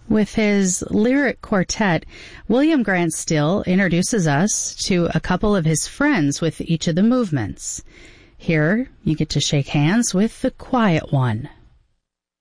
With his lyric quartet, William Grant Still introduces us to a couple of his friends with each of the movements. Here, you get to shake hands with the quiet one.